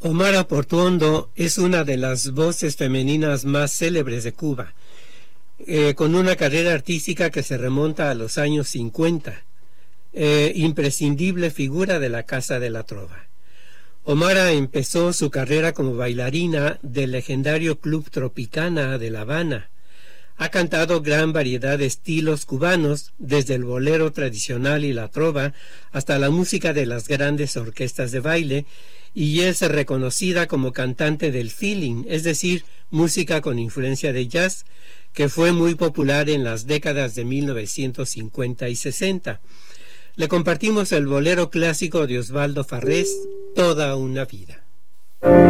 Omara Portuondo es una de las voces femeninas más célebres de Cuba, con una carrera artística que se remonta a los años 50, imprescindible figura de la Casa de la Trova. Omara empezó su carrera como bailarina del legendario Club Tropicana de La Habana. Ha cantado gran variedad de estilos cubanos, desde el bolero tradicional y la trova hasta la música de las grandes orquestas de baile, y es reconocida como cantante del feeling, es decir, música con influencia de jazz, que fue muy popular en las décadas de 1950 y 60. Le compartimos el bolero clásico de Osvaldo Farrés, Toda una vida.